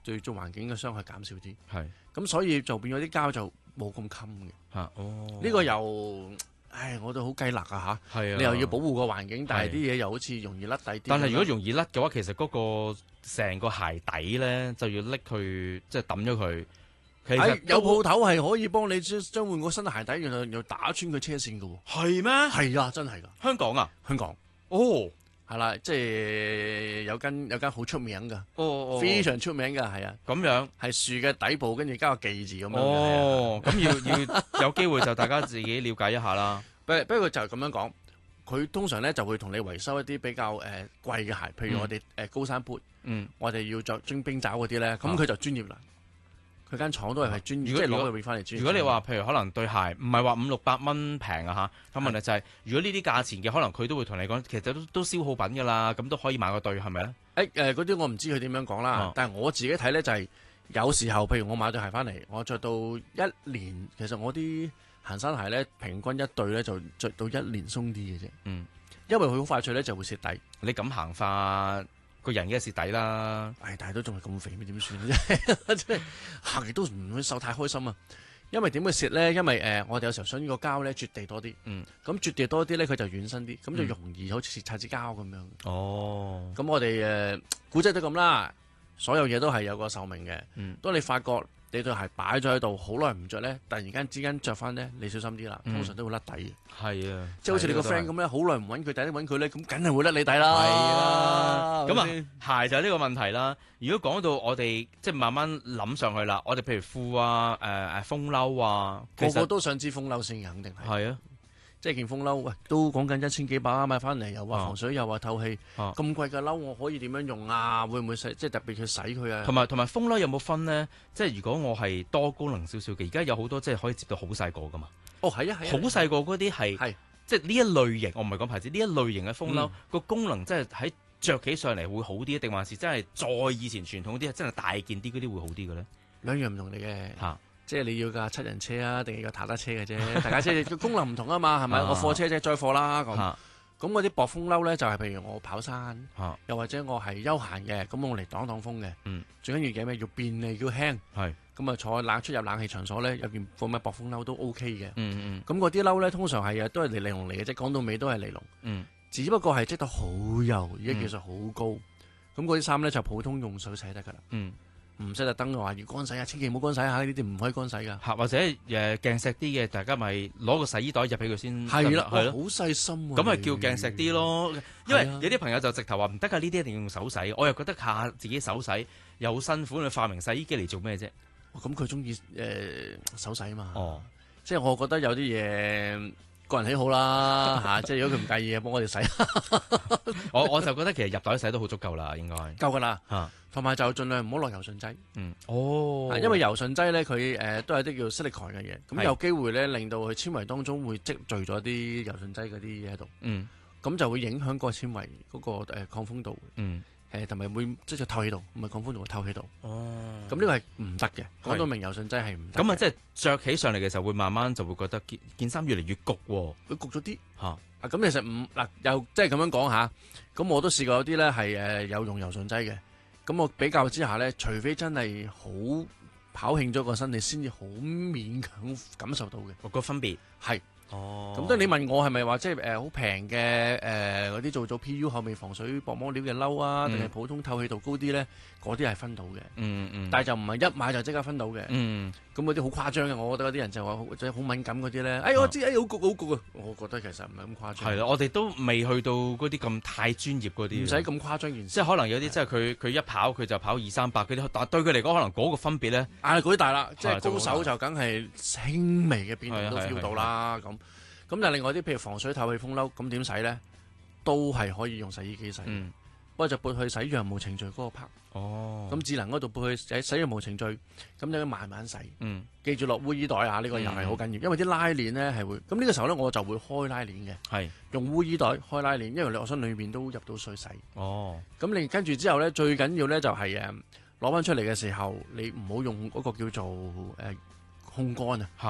對環境嘅傷害減少啲。 係咁所以就變咗啲膠就冇咁襟嘅。呢個又我都好雞肋啊嚇！ 係啊， 你又要保護個環境，但係啲嘢又好似容易甩底啲。 但係如果容易甩嘅話，其實嗰個成個鞋底咧就要拎去即係抌咗佢。其實有鋪頭係可以幫你將換個新鞋底，然後打穿佢車線嘅喎。 係咩？ 係啊，真係㗎。 香港啊， 香港哦， 係啦，即係有間好出名㗎， 哦， 非常出名㗎，係啊， 咁樣。 係樹嘅底部跟住加個記字咁樣嘅。 哦，咁要有機會就大家自己了解一下啦。 不過就係咁樣講，佢通常咧就會同你維修一啲比較貴嘅鞋，譬如我哋高山 boot，我哋要着精冰爪嗰啲咧，咁佢就專業啦。佢間廠都係專業，即係攞佢翻嚟專業。 如果你話譬如可能對鞋唔係話500-600蚊平啊嚇，咁問題就係如果呢啲價錢嘅，可能佢都會同你講，其實都消耗品㗎啦，咁都可以買個對係咪咧？ 嗰啲我唔知佢點樣講啦，但係我自己睇咧就係有時候，譬如我買對鞋翻嚟，我着到1年，其實我啲行山鞋咧平均一對咧就着到1年鬆啲嘅啫。因為佢好快脆咧就會蝕底。 你咁行法，個人嘅蝕底啦。 但係都仲係咁肥，點算啫？即係行極都唔會瘦太開心啊！因為點會蝕咧？因為我哋有時候想個膠咧絕地多啲。咁絕地多啲咧，佢就軟身啲，咁就容易好似擦紙膠咁樣。 哦。 咁我哋古仔都咁啦，所有嘢都係有個壽命嘅。當你發覺你對鞋擺咗喺度好耐唔着咧，突然間之間着翻咧，你小心啲啦，通常都會甩底嘅。 係啊， 即係好似你個 friend 咁咧，好耐唔揾佢，第一揾佢咧，咁梗係會甩你底啦。 係啊，咁啊，鞋就係呢個問題啦。如果講到我哋即係慢慢諗上去啦，我哋譬如褲啊、風褸啊， 個個都想知風褸先，肯定係。 係啊。 即係件風褸，喂，都講緊1000幾百買翻嚟，又話防水，又話透氣，咁貴嘅褸，我可以點樣用啊？會唔會即係特別去洗佢啊？ 同埋風褸有冇分呢？即係如果我係多功能少少嘅，而家有好多即係可以接到好細個噶嘛。 哦，係啊， 好細個嗰啲係即係呢一類型，我唔係講牌子，呢一類型嘅風褸個功能即係喺着起上嚟會好啲，定還是真係再以前傳統啲，真係大件啲嗰啲會好啲嘅咧？ 兩樣唔同嚟嘅。即係你要架7人車啊，定係架塔德車嘅啫。大家即係個功能唔同啊嘛，係咪？我貨車即係載貨啦咁。咁嗰啲薄風褸咧，就係譬如我跑山，又或者我係休閒嘅，咁我嚟擋風嘅。最緊要嘅咩？要便利，要輕。咁啊，坐出入冷氣場所咧，有件薄風褸都 OK 嘅。咁嗰啲褸咧，通常係都係尼龍嚟嘅啫。講到尾都係尼龍。只不過係織得好幼，而家技術好高。咁嗰啲衫咧就普通用水洗得噶啦。唔使特登嘅話要乾洗啊，千祈唔好乾洗下，呢啲唔可以乾洗噶。 或者鏡石啲嘅，大家咪攞個洗衣袋入俾佢先。 係啦，好細心。 咁咪叫鏡石啲咯，因為有啲朋友就直頭話唔得㗎，呢啲一定要用手洗。我又覺得下自己手洗又好辛苦，你發明洗衣機嚟做咩啫？ 咁佢中意手洗啊嘛。即係我覺得有啲嘢個人喜好啦嚇，即係如果佢唔介意嘅，幫我哋洗。 我就覺得其實入袋洗都好足夠啦，應該夠㗎啦。同埋就盡量唔好落柔順劑。因為柔順劑咧，佢都係啲叫 silicone 嘅嘢，咁有機會咧令到佢纖維當中會積聚咗啲柔順劑嗰啲嘢喺度。咁就會影響個纖維嗰個抗風度。同埋會即係透氣度，唔係抗風度，透氣度。咁呢個係唔得嘅。講到明柔順劑係唔得。 咁啊，即係着起上嚟嘅時候，會慢慢就會覺得件衫越嚟越焗喎。 會焗咗啲。咁其實又即係咁樣講下。咁我都試過有啲咧係有用柔順劑嘅。咁我比較之下咧，除非真係好跑興咗個身，你先至好勉強感受到嘅個分別係。咁當然你問我係咪話即係好平嘅嗰啲做 PU 後面防水薄膜料嘅褸啊，定係普通透氣度高啲咧？嗰啲係分到嘅。但係就唔係一買就即刻分到嘅。咁嗰啲好誇張嘅，我覺得嗰啲人就話即係好敏感嗰啲咧。我知，好焗好焗啊！我覺得其實唔係咁誇張。 係啦，我哋都未去到嗰啲咁太專業嗰啲。 唔使咁誇張件事。 即係可能有啲即係佢一跑佢就跑200-300嗰啲，但對佢嚟講可能嗰個分別咧， 嗰啲大啦，即係高手就梗係輕微嘅變動都 feel 到啦咁。咁但係另外啲譬如防水透氣風褸，咁點洗咧？都係可以用洗衣機洗。不過就撥去洗羊毛程序嗰個 part。咁智能嗰度撥去洗羊毛程序，咁就要慢慢洗。記住落烏衣袋啊！呢個又係好緊要，因為啲拉鏈咧係會。咁呢個時候咧，我就會開拉鏈嘅。用烏衣袋開拉鏈，因為我想裏面都入到水洗。咁你跟住之後咧，最緊要咧就係攞翻出嚟嘅時候，你唔好用嗰個叫做烘乾啊。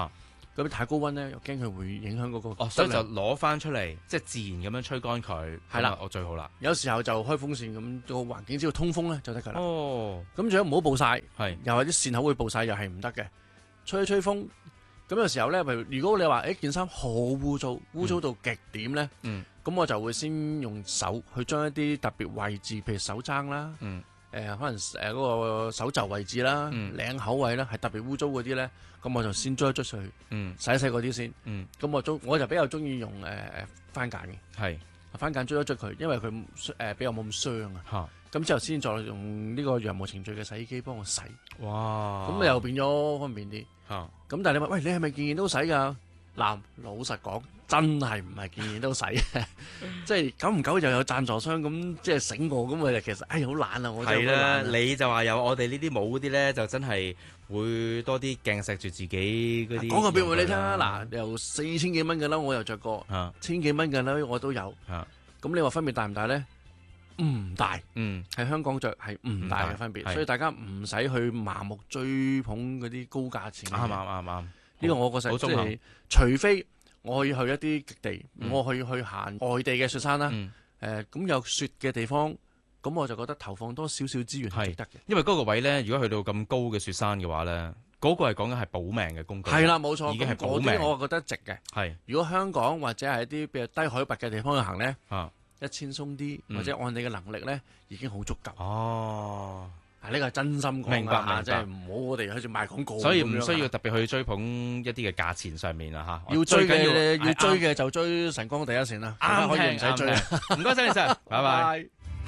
咁太高溫咧，又驚佢會影響嗰個。 所以就攞翻出嚟，即係自然咁樣吹乾佢。係啦，我最好啦。 有時候就開風扇咁，個環境只要通風咧就得㗎啦。 哦， 咁仲有唔好暴曬，又係啲扇口會暴曬，又係唔得嘅。吹一吹風，咁有時候咧，如果你話件衫好污糟到極點咧，咁我就會先用手去將一啲特別位置，譬如手踭啦，可能嗰個手袖位置啦、領口位啦，係特別污糟嗰啲咧，咁我就先捽一捽佢，洗一洗嗰啲先。咁我就比較中意用番梘嘅，番梘捽一捽佢，因為佢比較冇咁傷啊。咁之後先再用呢個羊毛程序嘅洗衣機幫我洗。哇！咁又變咗方便啲。咁但係你話喂，你係咪件件都洗㗎？嗱，老實講，真係唔係件件都洗嘅，即係久唔久又有贊助商咁即係醒我，咁我就其實好懶啊！我真係好懶。 你就話有我哋呢啲冇嗰啲咧，就真係會多啲鏡錫住自己嗰啲。 講個秘密你聽啦，嗱，由4000幾蚊嘅褸我又着過，1000幾蚊嘅褸我都有。咁你話分別大唔大咧？唔大，喺香港着係唔大嘅分別，所以大家唔使去盲目追捧嗰啲高價錢。啱。呢個我覺得即係，除非我可以去一啲極地，我可以去行外地嘅雪山啦。咁有雪嘅地方，咁我就覺得投放多少少資源係值得嘅。 因為嗰個位咧，如果去到咁高嘅雪山嘅話咧，嗰個係講緊係保命嘅工具。 係啦，冇錯， 已經係保命。 我覺得值嘅。如果香港或者係一啲比較低海拔嘅地方去行咧，1000鬆啲，或者按你嘅能力咧，已經好足夠。哦。呢個係真心講，明白，即係唔好我哋好似賣廣告。 所以唔需要特別去追捧一啲嘅價錢上面啦嚇。 要追嘅就追晨光第一線啦，可以唔使追。 唔該晒你，Sir，拜拜。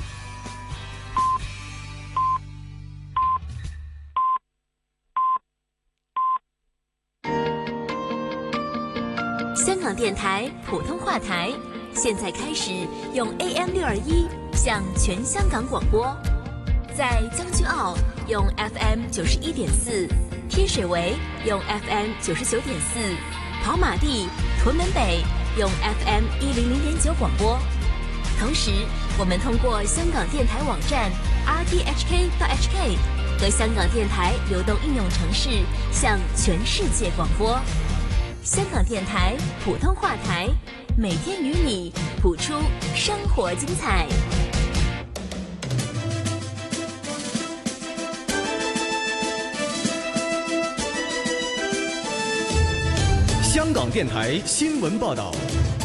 香港電台普通話台，現在開始用 AM621向全香港廣播。在將軍澳用 FM 91.4，天水圍用 FM 99.4，跑馬地、屯門北用 FM 100.9廣播。同時，我們通過香港電台網站 rthk.hk 和香港電台流動應用程式向全世界廣播。香港電台普通話台，每天與你譜出生活精彩。 香港電台新聞報道。